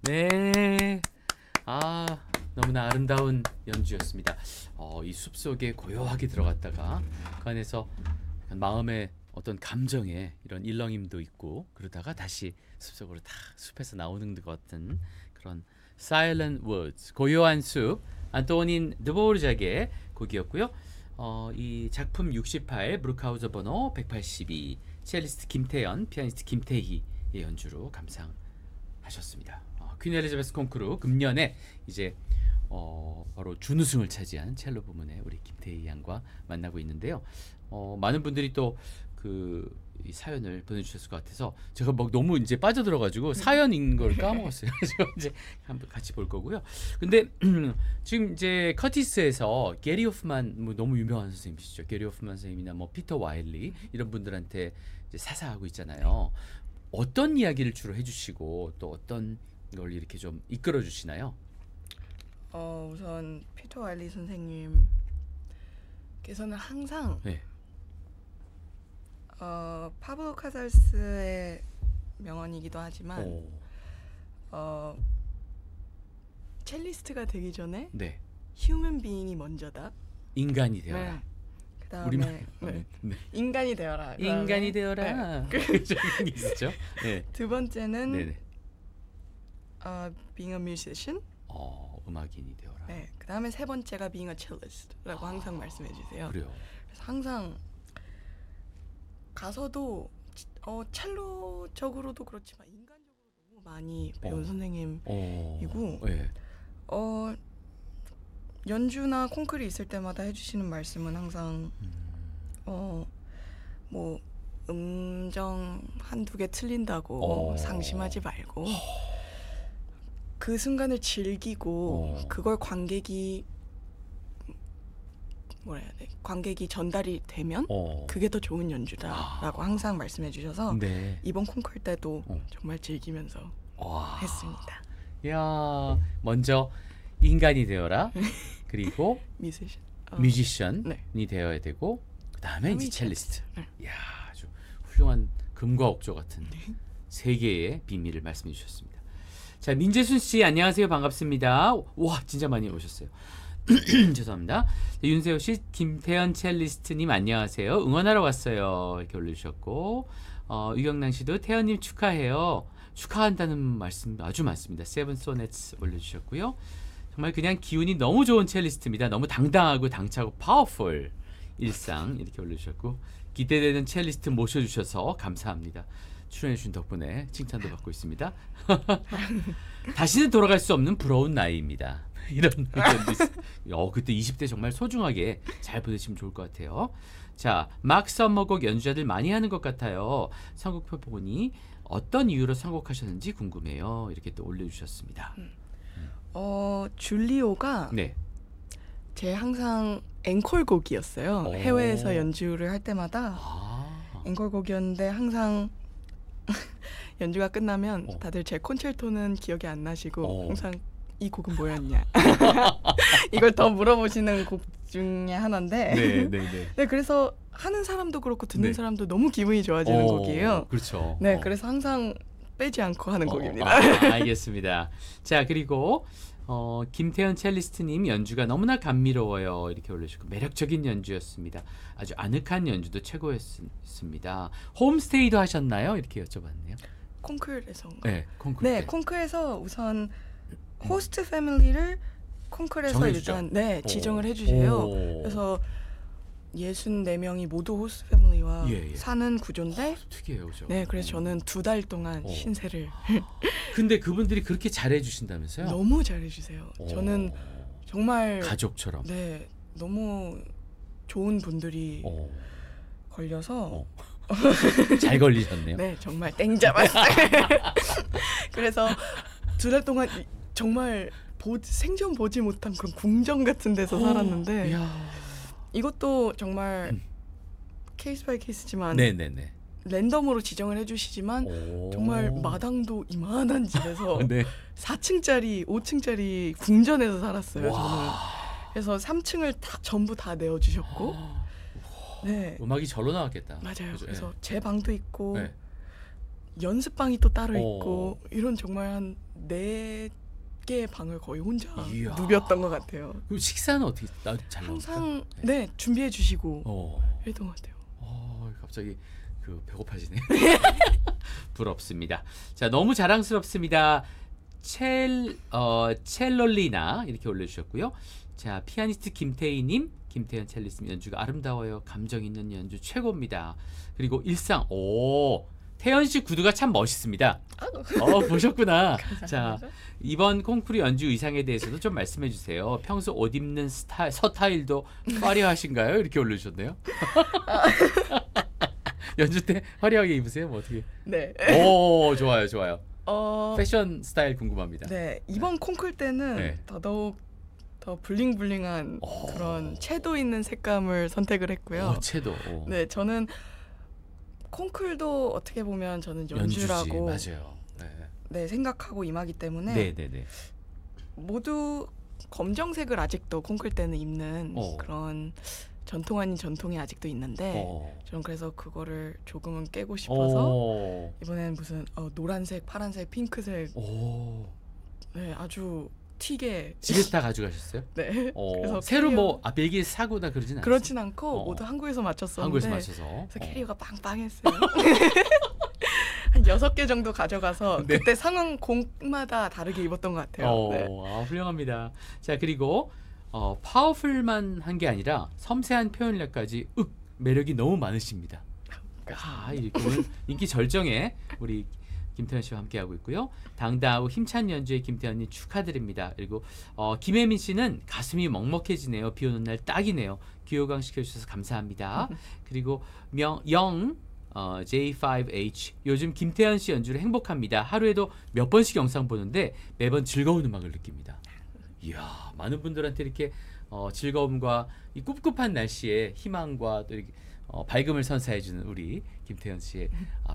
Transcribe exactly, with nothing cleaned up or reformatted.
네. 아, 너무나 아름다운 연주였습니다. 어, 이 숲속에 고요하게 들어갔다가 그 안에서 마음의 어떤 감정에 이런 일렁임도 있고 그러다가 다시 숲속으로 다 숲에서 나오는 것 같은 그런 Silent Woods, 고요한 숲, 안토닌 드보르작의 곡이었고요. 어, 이 작품 육십팔, 브루크하우저 번호 백팔십이, 첼리스트 김태연, 피아니스트 김태희의 연주로 감상하셨습니다. 어, 퀸 엘리자베스 콩쿠르 금년에 이제 어, 바로 준우승을 차지한 첼로 부문의 우리 김태희 양과 만나고 있는데요. 어, 많은 분들이 또 그 이 사연을 보내주셨을 것 같아서 제가 막 너무 이제 빠져들어가지고 사연인 걸 까먹었어요. 그래서 이제 한번 같이 볼 거고요. 근데 지금 이제 커티스에서 게리 호프만 뭐 너무 유명한 선생님이시죠. 게리 호프만 선생님이나 뭐 피터 와일리 이런 분들한테 이제 사사하고 있잖아요. 어떤 이야기를 주로 해주시고 또 어떤 걸 이렇게 좀 이끌어 주시나요? 어, 우선 피터 와일리 선생님께서는 항상 네. 어, 파블로 카살스의 명언이기도 하지만 오. 어, 첼리스트가 되기 전에 네. 휴먼 비잉이 먼저다. 인간이 되어라. 네. 그다음에 우리말 네. 네. 인간이 되어라. 그다음에 인간이 되어라. 네. 그런 게 있었죠. 네. 두 번째는 네네. 어, being a musician. 어, 음악인이 되어라. 네. 그다음에 세 번째가 being a cellist라고 항상 말씀해 주세요. 그래요. 그래서 항상 가서도 어, 첼로적으로도 그렇지만 인간적으로 너무 많이 배운 어. 선생님이고 어, 네. 어, 연주나 콩쿠르 있을 때마다 해주시는 말씀은 항상 어, 뭐 음정 한두 개 틀린다고 어. 상심하지 말고 그 순간을 즐기고 어. 그걸 관객이 뭐라 해야 돼? 관객이 전달이 되면 어. 그게 더 좋은 연주다라고 아. 항상 말씀해 주셔서 네. 이번 콩쿠르 때도 어. 정말 즐기면서 와. 했습니다. 야, 먼저 인간이 되어라. 그리고 뮤지션. 어, 뮤지션이 네. 되어야 되고 그다음에 이제 첼리스트. 네. 야, 아주 훌륭한 금과 옥조 같은 세 개의 비밀을 말씀해 주셨습니다. 자, 민재순 씨 안녕하세요. 반갑습니다. 와, 진짜 많이 오셨어요. 죄송합니다. 윤세호 씨, 김태현 첼리스트님 안녕하세요. 응원하러 왔어요. 이렇게 올려주셨고 어, 유경란 씨도 태현님 축하해요. 축하한다는 말씀 아주 많습니다. 세븐 소넷스 올려주셨고요. 정말 그냥 기운이 너무 좋은 첼리스트입니다. 너무 당당하고 당차고 파워풀 일상 이렇게 올려주셨고 기대되는 첼리스트 모셔주셔서 감사합니다. 출연해주신 덕분에 칭찬도 받고 있습니다. 다시는 돌아갈 수 없는 부러운 나이입니다. 이런 의견도 있어요. 어, 그때 이십 대 정말 소중하게 잘 보내시면 좋을 것 같아요. 자, 막 썸머곡 연주자들 많이 하는 것 같아요. 선곡표 보니 어떤 이유로 선곡하셨는지 궁금해요. 이렇게 또 올려주셨습니다. 어, 줄리오가 네. 제 항상 앵콜곡이었어요. 오. 해외에서 연주를 할 때마다 아, 앵콜곡이었는데 항상 연주가 끝나면 어. 다들 제 콘체르토는 기억이 안 나시고 어. 항상 이 곡은 뭐였냐 이걸 더 물어보시는 곡 중에 하나인데 네, 네, 네. 네, 그래서 하는 사람도 그렇고 듣는 네. 사람도 너무 기분이 좋아지는 어, 곡이에요. 그렇죠. 네, 어. 그래서 항상 빼지 않고 하는 어, 곡입니다. 아, 알겠습니다. 자, 그리고 어, 김태현 첼리스트님 연주가 너무나 감미로워요. 이렇게 올려주시고 매력적인 연주였습니다. 아주 아늑한 연주도 최고였습니다. 홈스테이도 하셨나요? 이렇게 여쭤봤네요. 콩쿨에서인가? 네, 콩쿠르 네, 때. 콩쿨에서 우선 호스트 패밀리를 콩쿨에서 정해주죠. 일단 네 오. 지정을 해주세요. 오. 그래서 예순네 명이 모두 호스트 패밀리와 예, 예. 사는 구조인데 어, 특이해요, 그죠? 네, 그래서 저는 두 달 동안 오. 신세를 근데 그분들이 그렇게 잘해 주신다면서요? 너무 잘해주세요. 오. 저는 정말 가족처럼. 네 너무 좋은 분들이 오. 걸려서 어. 잘 걸리셨네요. 네 정말 땡 잡았어요. 그래서 두 달 동안 이- 정말 보, 생전 보지 못한 그런 궁전 같은 데서 살았는데 이야. 이것도 정말 음. 케이스 바이 케이스지만 네네네. 랜덤으로 지정을 해주시지만 오. 정말 마당도 이만한 집에서 네. 사 층짜리 오 층짜리 궁전에서 살았어요. 저는. 와. 그래서 삼 층을 다 전부 다 내어주셨고 네 음악이 절로 나왔겠다. 맞아요. 그죠? 그래서 예. 제 방도 있고 네. 연습방이 또 따로 어. 있고 이런 정말 한 네 개의 방을 거의 혼자 이야. 누볐던 것 같아요. 그리고 식사는 어떻게 나, 잘 나옵니까? 항상 네 준비해 주시고 어. 이랬던 것 같아요. 어, 갑자기 그 배고파지네. 부럽습니다. 자, 너무 자랑스럽습니다. 첼 어, 첼롤리나 이렇게 올려주셨고요. 자, 피아니스트 김태희님, 김태현 첼리스트 연주가 아름다워요. 감정 있는 연주 최고입니다. 그리고 일상, 오, 태현 씨 구두가 참 멋있습니다. 어, 보셨구나. 자, 이번 콩쿠르 연주 의상에 대해서도 좀 말씀해 주세요. 평소 옷 입는 스타일, 서타일도 화려하신가요? 이렇게 올려주셨네요. 연주 때 화려하게 입으세요? 뭐 어떻게? 네. 오, 좋아요, 좋아요. 어, 패션 스타일 궁금합니다. 네 이번 콩쿨 때는 네. 더더욱 더 블링블링한 오. 그런 채도 있는 색감을 선택을 했고요. 어, 채도. 오. 네 저는 콩쿨도 어떻게 보면 저는 연주라고 연주지, 맞아요. 네, 네 생각하고 임하기 때문에 네, 네, 네. 모두 검정색을 아직도 콩쿨 때는 입는 어. 그런 전통 아닌 전통이 아직도 있는데 어. 저는 그래서 그거를 조금은 깨고 싶어서 오. 이번에는 무슨 어, 노란색, 파란색, 핑크색 오. 네 아주 튀게 집에 다 가져가셨어요? 네 어, 그래서 새로 캐리어- 뭐 아, 베개 사고나 그러진 않아요. 그렇진 않고 어. 모두 한국에서 맞췄었는데 한국에서 맞춰서. 그래서 어. 캐리어가 빵빵했어요. 한 여섯 개 정도 가져가서 네. 그때 상황 곡마다 다르게 입었던 것 같아요. 어, 네. 아, 훌륭합니다. 자, 그리고 어, 파워풀만 한 게 아니라 섬세한 표현력까지 윽 매력이 너무 많으십니다. 아, 이렇게 오늘 인기 절정에 우리 김태현 씨와 함께하고 있고요. 당당하고 힘찬 연주의 김태현님 축하드립니다. 그리고 어, 김혜민 씨는 가슴이 먹먹해지네요. 비 오는 날 딱이네요. 귀호강 시켜주셔서 감사합니다. 그리고 명, 영 어, 제이 파이브 에이치 요즘 김태현 씨 연주를 행복합니다. 하루에도 몇 번씩 영상 보는데 매번 즐거운 음악을 느낍니다. 이야, 많은 분들한테 이렇게 어, 즐거움과 이 꿉꿉한 날씨에 희망과 또 이렇게 어, 밝음을 선사해주는 우리 김태현 씨의 아,